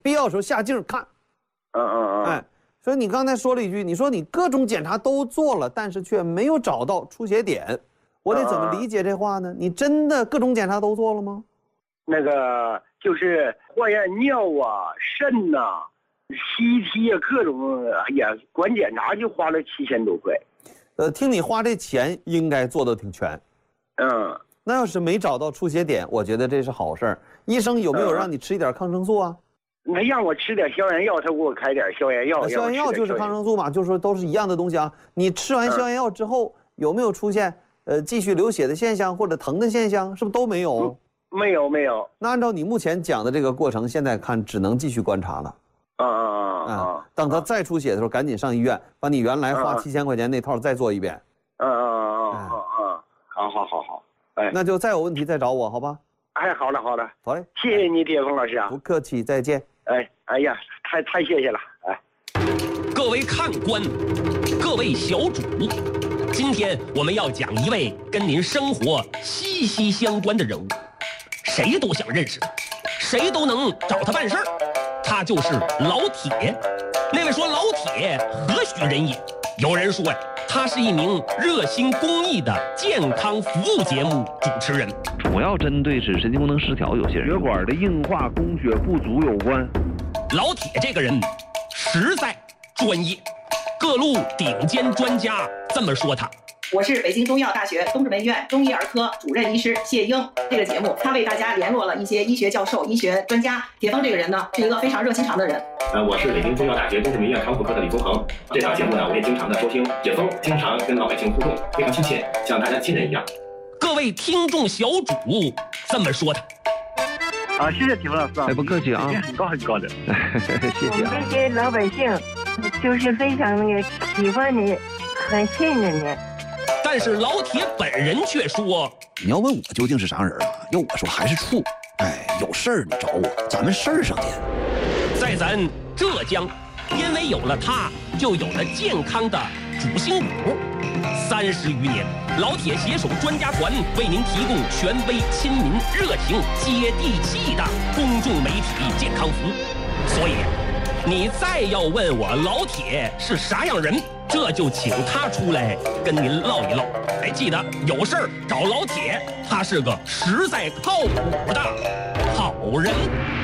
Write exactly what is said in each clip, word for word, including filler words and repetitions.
必要时候下镜看。 嗯嗯嗯。 哎，所以你刚才说了一句，你说你各种检查都做了，但是却没有找到出血点，我得怎么理解这话呢？你真的各种检查都做了吗？ 那个就是化验尿啊、肾呐、啊、C T 啊，各种哎呀，管检查就花了七千多块。 呃，听你花这钱，应该做的挺全。 嗯。 那要是没找到出血点，我觉得这是好事儿。医生有没有让你吃一点抗生素啊？ 没让我吃点消炎药，他给我开点消炎药。 消炎药就是抗生素嘛，就是说都是一样的东西啊。你吃完消炎药之后，有没有出现呃继续流血的现象或者疼的现象？是不是都没有？ 没有没有。 那按照你目前讲的这个过程，现在看只能继续观察了。 啊啊啊啊！ 等他再出血的时候，赶紧上医院，把你原来花七千块钱那套再做一遍。 嗯嗯嗯嗯嗯，好好好好。哎， 那就再有问题再找我，好吧？ 哎，好了好了， 好嘞， 谢谢你，铁峰老师啊。 不客气，再见。 哎，哎呀，太太谢谢了，哎。 各位看官，各位小主，今天我们要讲一位跟您生活息息相关的人物，谁都想认识，谁都能找他办事儿，他就是老铁。那位说老铁何许人也？有人说呀，他是一名热心公益的健康服务节目主持人， 主要针对是神经功能失调有些人血管的硬化供血不足有关。 老铁这个人实在专业，各路顶尖专家这么说他。 我是北京中医药大学东直门医院中医儿科主任医师谢英。这个节目他为大家联络了一些医学教授、医学专家。铁峰这个人呢，是一个非常热心肠的人。 呃，我是北京中医药大学东直门医院康复科的李宗恒。这档节目呢，我也经常的收听。铁峰经常跟老百姓互动，非常亲切，像大家亲人一样。 各位听众小主这么说他。 啊，谢谢铁峰老师啊！ 哎，不客气啊， 很高很高的， 谢谢啊。 我们这些老百姓就是非常那个喜欢你，很信任你。 但是老铁本人却说：“ 你要问我究竟是啥人啊？要我说还是处。哎，有事儿你找我，咱们事儿上见。” 在咱浙江，因为有了他，就有了健康的主心骨。三十余年，老铁携手专家团为您提供权威、亲民、热情、接地气的公众媒体健康服务。所以，你再要问我老铁是啥样人，这就请他出来跟您唠一唠。哎，记得有事儿找老铁，他是个实在靠谱的好人。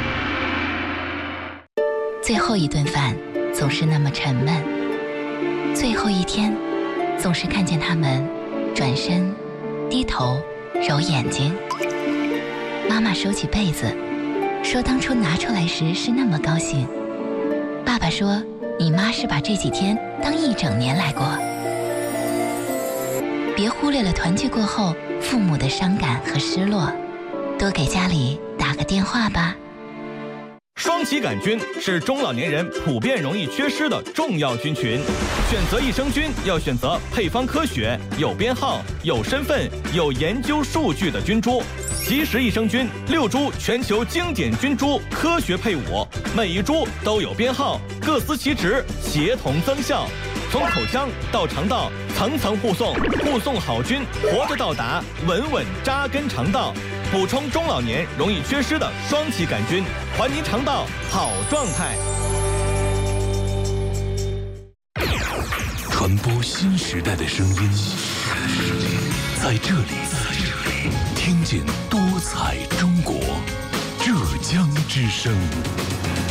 最后一顿饭总是那么沉闷，最后一天总是看见他们转身、低头、揉眼睛。妈妈收起被子，说当初拿出来时是那么高兴。爸爸说，你妈是把这几天当一整年来过。别忽略了团聚过后父母的伤感和失落，多给家里打个电话吧。 双歧杆菌是中老年人普遍容易缺失的重要菌群，选择益生菌要选择配方科学、有编号、有身份、有研究数据的菌株。吉时益生菌六株全球经典菌株科学配伍，每一株都有编号，各司其职，协同增效。从口腔到肠道，层层护送，护送好菌活着到达，稳稳扎根肠道。补充中老年容易缺失的双歧杆菌，还您肠道好状态。 传播新时代的声音，在这里，听见多彩中国，浙江之声。